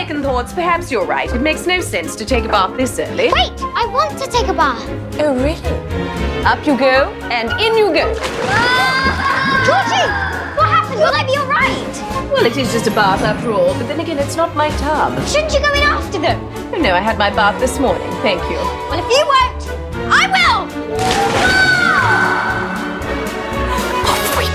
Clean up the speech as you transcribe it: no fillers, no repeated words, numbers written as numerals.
second thoughts, perhaps you're right. It makes no sense to take a bath this early. Wait, I want to take a bath. Oh, really? Up you go, and in you go. Georgie, what happened? Will I be all right? Well, it is just a bath after all, but then again, it's not my tub. Shouldn't you go in after them? Oh, no, I had my bath this morning, thank you. Well, if you weren't